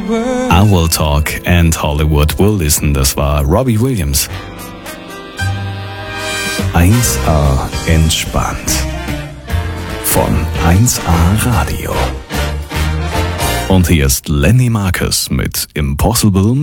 I Will Talk and Hollywood Will Listen. Das war Robbie Williams. 1A entspannt. Von 1A Radio. Und hier ist Lenny Marcus mit Impossible